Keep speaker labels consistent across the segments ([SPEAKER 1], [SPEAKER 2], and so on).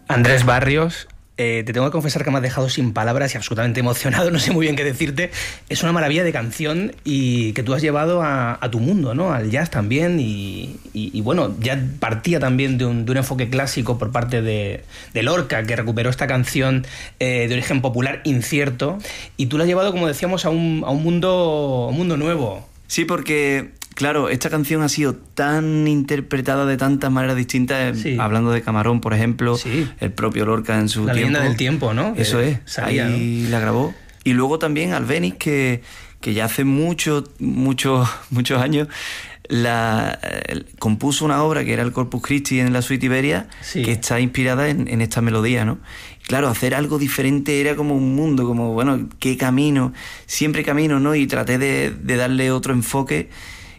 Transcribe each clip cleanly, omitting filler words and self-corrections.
[SPEAKER 1] Andrés Barrios, te tengo que confesar que me has dejado sin palabras y absolutamente emocionado, no sé muy bien qué decirte. Es una maravilla de canción y que tú has llevado a tu mundo, ¿no? Al jazz también y bueno, ya partía también de un enfoque clásico por parte de Lorca, que recuperó esta canción de origen popular incierto, y tú la has llevado, como decíamos, a un mundo nuevo.
[SPEAKER 2] Sí, porque, claro, esta canción ha sido tan interpretada de tantas maneras distintas, sí. Hablando de Camarón, por ejemplo, sí. El propio Lorca en su
[SPEAKER 1] La
[SPEAKER 2] tiempo.
[SPEAKER 1] leyenda del tiempo, ¿no?
[SPEAKER 2] Eso es,
[SPEAKER 1] salía,
[SPEAKER 2] ahí, ¿no? La grabó. Y luego también Albéniz, que ya hace muchos años compuso una obra que era el Corpus Christi en la Suite Iberia, sí. Que está inspirada en esta melodía, ¿no? Claro, hacer algo diferente era como un mundo, como, bueno, qué camino, siempre camino, ¿no? Y traté de darle otro enfoque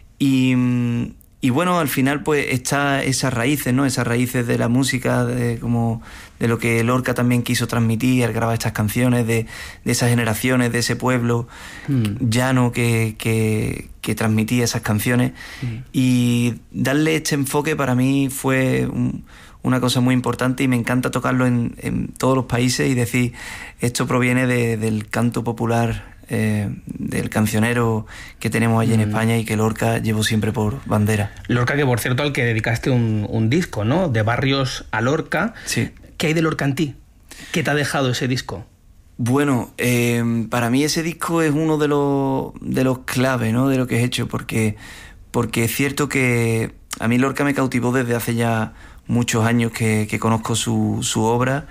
[SPEAKER 2] y bueno, al final pues está esas raíces, ¿no? Esas raíces de la música, de lo que Lorca también quiso transmitir al grabar estas canciones, de esas generaciones, de ese pueblo llano que transmitía esas canciones. Y darle este enfoque para mí fue una cosa muy importante y me encanta tocarlo en todos los países y decir, esto proviene del canto popular, del cancionero que tenemos allí en España y que Lorca llevó siempre por bandera.
[SPEAKER 1] Lorca, que por cierto al que dedicaste un disco, ¿no? De Barrios a Lorca.
[SPEAKER 2] Sí.
[SPEAKER 1] ¿Qué hay de Lorca en ti? ¿Qué te ha dejado ese disco?
[SPEAKER 2] Bueno, para mí ese disco es uno de los claves, ¿no? De lo que he hecho, porque es cierto que a mí Lorca me cautivó desde hace ya muchos años que conozco su obra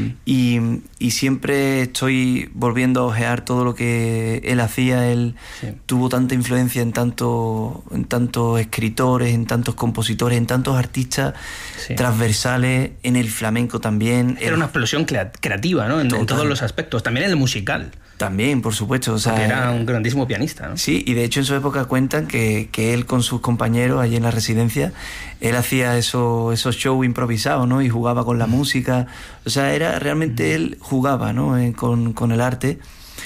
[SPEAKER 2] y siempre estoy volviendo a ojear todo lo que él hacía. Él tuvo tanta influencia en tantos escritores, en tantos compositores, en tantos artistas transversales, en el flamenco también.
[SPEAKER 1] Era una explosión creativa, ¿no? En todos los aspectos, también en el musical.
[SPEAKER 2] También, por supuesto. O sea,
[SPEAKER 1] porque era un grandísimo pianista, ¿no?
[SPEAKER 2] Sí, y de hecho en su época cuentan que él con sus compañeros allí en la residencia, él hacía esos shows improvisados, ¿no? Y jugaba con la música. O sea, era realmente él jugaba, ¿no? Con el arte.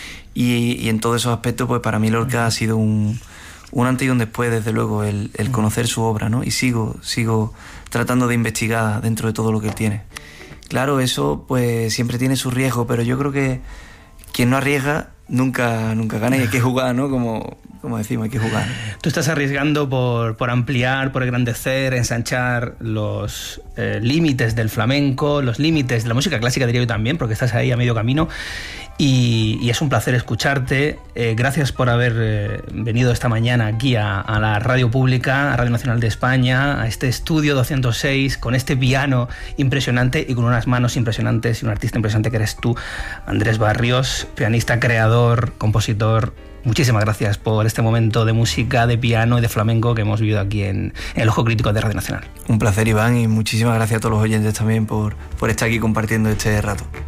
[SPEAKER 2] Y en todos esos aspectos, pues para mí Lorca ha sido un antes y un después, desde luego, el conocer su obra, ¿no? Y sigo tratando de investigar dentro de todo lo que él tiene. Claro, eso pues siempre tiene su riesgo, pero yo creo que quien no arriesga nunca gana y hay que jugar, ¿no? Como decimos, hay que jugar.
[SPEAKER 1] Tú estás arriesgando por ampliar, por engrandecer, ensanchar los límites del flamenco, los límites de la música clásica, diría yo también, porque estás ahí a medio camino. Y es un placer escucharte. Gracias por haber venido esta mañana aquí a la Radio Pública, a Radio Nacional de España, a este estudio 206, con este piano impresionante y con unas manos impresionantes y un artista impresionante que eres tú, Andrés Barrios, pianista, creador, compositor. Muchísimas gracias por este momento de música, de piano y de flamenco que hemos vivido aquí en El Ojo Crítico de Radio Nacional.
[SPEAKER 2] Un placer, Iván, y muchísimas gracias a todos los oyentes también por estar aquí compartiendo este rato.